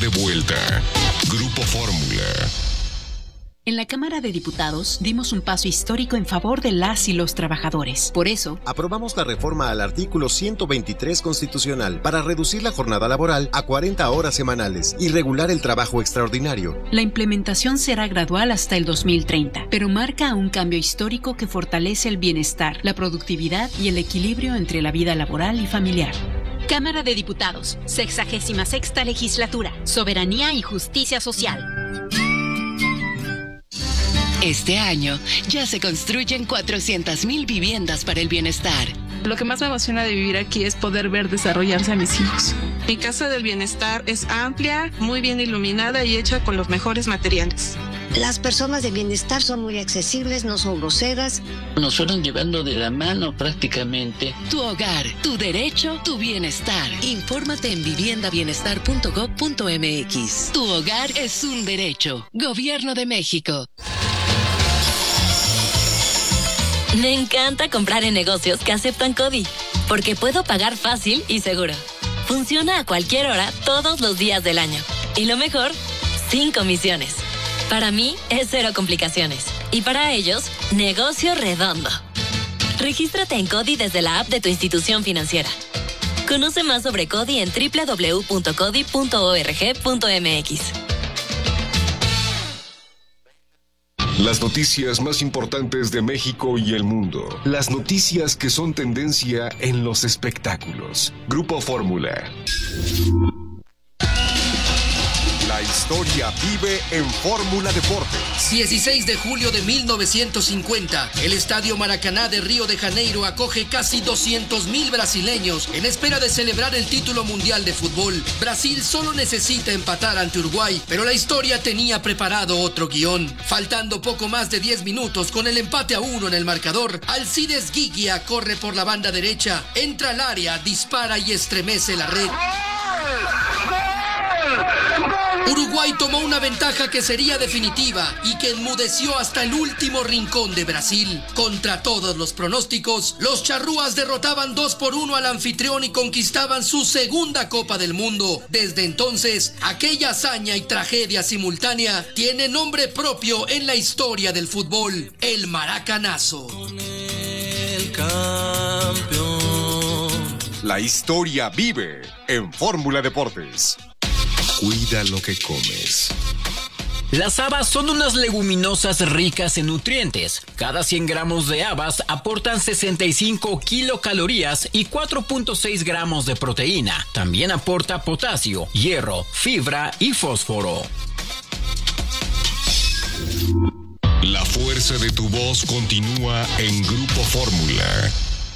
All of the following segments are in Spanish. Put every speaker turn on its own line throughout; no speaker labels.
de vuelta. Grupo Fórmula.
En la Cámara de Diputados dimos un paso histórico en favor de las y los trabajadores. Por eso,
aprobamos la reforma al artículo 123 constitucional para reducir la jornada laboral a 40 horas semanales y regular el trabajo extraordinario.
La implementación será gradual hasta el 2030, pero marca un cambio histórico que fortalece el bienestar, la productividad y el equilibrio entre la vida laboral y familiar.
Cámara de Diputados, 66ª Legislatura, Soberanía y Justicia Social.
Este año ya se construyen 400,000 viviendas para el bienestar.
Lo que más me emociona de vivir aquí es poder ver desarrollarse a mis hijos. Mi Casa del Bienestar es amplia, muy bien iluminada y hecha con los mejores materiales.
Las personas de bienestar son muy accesibles, no son groseras.
Nos fueron llevando de la mano prácticamente.
Tu hogar, tu derecho, tu bienestar. Infórmate en viviendabienestar.gov.mx. Tu hogar es un derecho. Gobierno de México.
Me encanta comprar en negocios que aceptan CODI, porque puedo pagar fácil y seguro. Funciona a cualquier hora, todos los días del año. Y lo mejor, sin comisiones. Para mí es cero complicaciones. Y para ellos, negocio redondo. Regístrate en CODI desde la app de tu institución financiera. Conoce más sobre CODI en www.codi.org.mx.
Las noticias más importantes de México y el mundo. Las noticias que son tendencia en los espectáculos. Grupo Fórmula.
La historia vive en Fórmula Deportes.
16 de julio de 1950, el Estadio Maracaná de Río de Janeiro acoge casi 200,000 brasileños en espera de celebrar el título mundial de fútbol. Brasil solo necesita empatar ante Uruguay, pero la historia tenía preparado otro guión. Faltando poco más de 10 minutos con el empate a 1 en el marcador, Alcides Guiglia corre por la banda derecha, entra al área, dispara y estremece la red. Uruguay tomó una ventaja que sería definitiva y que enmudeció hasta el último rincón de Brasil. Contra todos los pronósticos, los charrúas derrotaban 2-1 al anfitrión y conquistaban su segunda Copa del Mundo. Desde entonces, aquella hazaña y tragedia simultánea tiene nombre propio en la historia del fútbol: el Maracanazo.
El campeón.
La historia vive en Fórmula Deportes.
Cuida lo que comes.
Las habas son unas leguminosas ricas en nutrientes. Cada 100 gramos de habas aportan 65 kilocalorías y 4.6 gramos de proteína. También aporta potasio, hierro, fibra y fósforo.
La fuerza de tu voz continúa en Grupo Fórmula.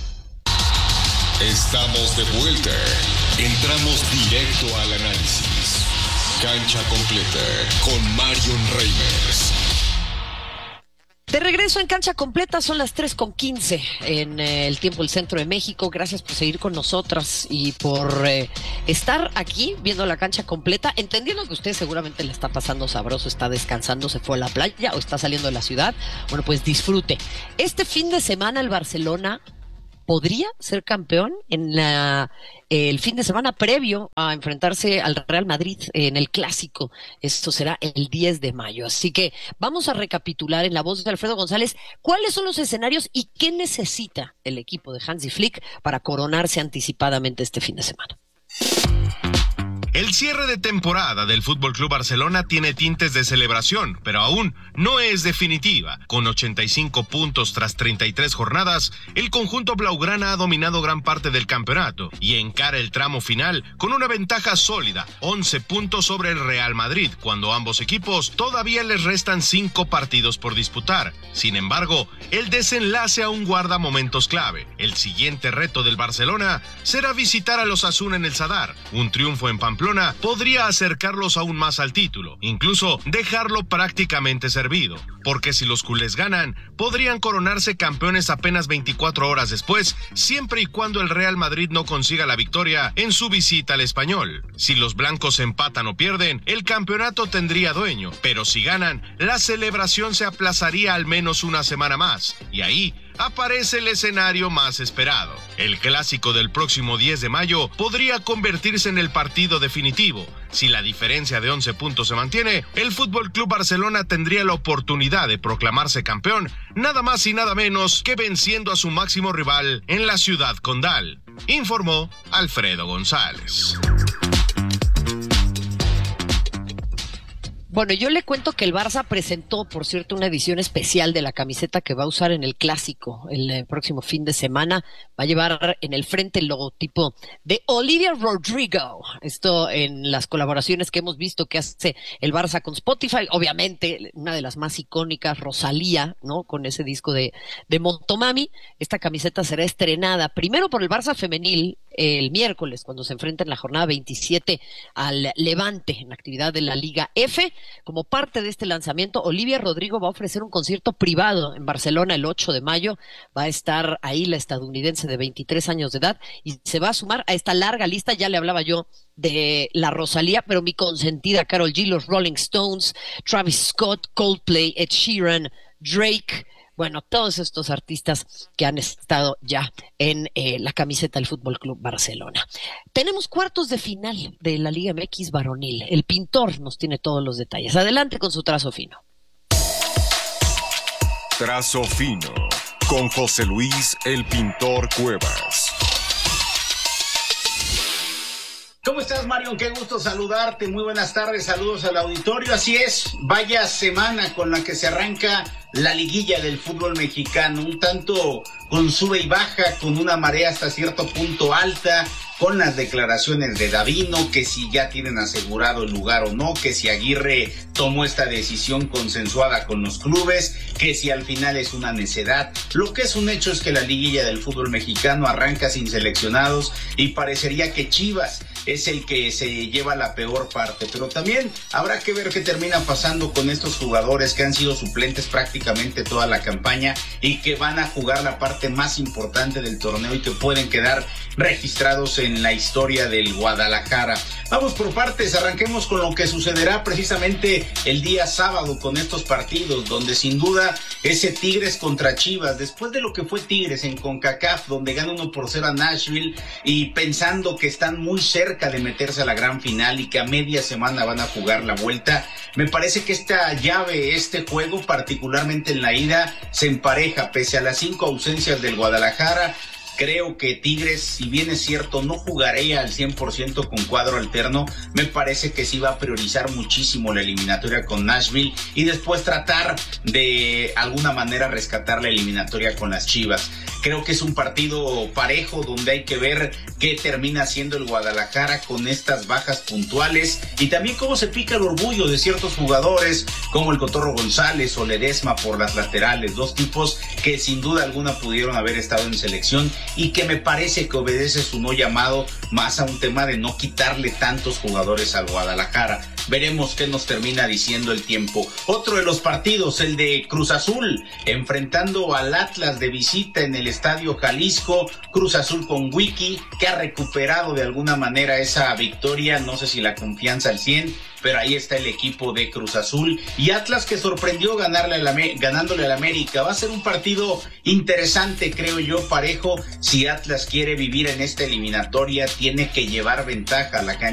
Estamos de vuelta. Entramos directo al análisis. Cancha completa con Marion Reimers.
De regreso en Cancha Completa, son las 3:15 en el tiempo del centro de México. Gracias por seguir con nosotras y por estar aquí viendo la Cancha Completa, entendiendo que usted seguramente le está pasando sabroso, está descansando, se fue a la playa o está saliendo de la ciudad. Bueno, pues disfrute. Este fin de semana el Barcelona podría ser campeón en el fin de semana previo a enfrentarse al Real Madrid en el Clásico. Esto será el 10 de mayo. Así que vamos a recapitular en la voz de Alfredo González cuáles son los escenarios y qué necesita el equipo de Hansi Flick para coronarse anticipadamente este fin de semana.
El cierre de temporada del FC Barcelona tiene tintes de celebración, pero aún no es definitiva. Con 85 puntos tras 33 jornadas, el conjunto blaugrana ha dominado gran parte del campeonato y encara el tramo final con una ventaja sólida, 11 puntos sobre el Real Madrid, cuando ambos equipos todavía les restan 5 partidos por disputar. Sin embargo, el desenlace aún guarda momentos clave. El siguiente reto del Barcelona será visitar a los Osasuna en el Sadar. Un triunfo en Pamplona podría acercarlos aún más al título, incluso dejarlo prácticamente servido, porque si los culés ganan, podrían coronarse campeones apenas 24 horas después, siempre y cuando el Real Madrid no consiga la victoria en su visita al Español. Si los blancos empatan o pierden, el campeonato tendría dueño, pero si ganan, la celebración se aplazaría al menos una semana más, y ahí aparece el escenario más esperado. El clásico del próximo 10 de mayo podría convertirse en el partido definitivo. Si la diferencia de 11 puntos se mantiene, el Fútbol Club Barcelona tendría la oportunidad de proclamarse campeón, nada más y nada menos que venciendo a su máximo rival en la Ciudad Condal, informó Alfredo González.
Bueno, yo le cuento que el Barça presentó, por cierto, una edición especial de la camiseta que va a usar en el Clásico el próximo fin de semana. Va a llevar en el frente el logotipo de Olivia Rodrigo. Esto en las colaboraciones que hemos visto que hace el Barça con Spotify. Obviamente, una de las más icónicas, Rosalía, ¿no? Con ese disco de Motomami. Esta camiseta será estrenada primero por el Barça femenil el miércoles, cuando se enfrenta en la jornada 27 al Levante en actividad de la Liga F. Como parte de este lanzamiento, Olivia Rodrigo va a ofrecer un concierto privado en Barcelona el 8 de mayo. Va a estar ahí la estadounidense de 23 años de edad y se va a sumar a esta larga lista. Ya le hablaba yo de la Rosalía, pero mi consentida Karol G, los Rolling Stones, Travis Scott, Coldplay, Ed Sheeran, Drake. Bueno, todos estos artistas que han estado ya en la camiseta del Fútbol Club Barcelona. Tenemos cuartos de final de la Liga MX varonil. El Pintor nos tiene todos los detalles. Adelante con su trazo fino.
Trazo fino con José Luis El Pintor Cuevas.
¿Cómo estás, Mario? Qué gusto saludarte. Muy buenas tardes. Saludos al auditorio. Así es, vaya semana con la que se arranca la liguilla del fútbol mexicano. Un tanto con sube y baja, con una marea hasta cierto punto alta, con las declaraciones de Davino, que si ya tienen asegurado el lugar o no, que si Aguirre tomó esta decisión consensuada con los clubes, que si al final es una necedad. Lo que es un hecho es que la liguilla del fútbol mexicano arranca sin seleccionados y parecería que Chivas es el que se lleva la peor parte, pero también habrá que ver qué termina pasando con estos jugadores que han sido suplentes prácticamente toda la campaña y que van a jugar la parte más importante del torneo y que pueden quedar registrados en la historia del Guadalajara. Vamos por partes, arranquemos con lo que sucederá precisamente el día sábado con estos partidos, donde sin duda ese Tigres contra Chivas, después de lo que fue Tigres en CONCACAF, donde gana 1-0 a Nashville y pensando que están muy cerca de meterse a la gran final y que a media semana van a jugar la vuelta, me parece que esta llave, este juego, particularmente en la ida, se empareja pese a las 5 ausencias del Guadalajara. Creo que Tigres, si bien es cierto, no jugaría al 100% con cuadro alterno, me parece que sí va a priorizar muchísimo la eliminatoria con Nashville y después tratar de alguna manera rescatar la eliminatoria con las Chivas. Creo que es un partido parejo donde hay que ver qué termina haciendo el Guadalajara con estas bajas puntuales y también cómo se pica el orgullo de ciertos jugadores como el Cotorro González o Ledesma por las laterales, dos tipos que sin duda alguna pudieron haber estado en selección y que me parece que obedece su no llamado más a un tema de no quitarle tantos jugadores al Guadalajara. Veremos qué nos termina diciendo el tiempo. Otro de los partidos, el de Cruz Azul, enfrentando al Atlas de visita en el Estadio Jalisco. Cruz Azul con Wiki, que ha recuperado de alguna manera esa victoria, no sé si la confianza al 100%, pero ahí está el equipo de Cruz Azul. Y Atlas, que sorprendió ganándole al América. Va a ser un partido interesante, creo yo, parejo. Si Atlas quiere vivir en esta eliminatoria, tiene que llevar ventaja a la cancha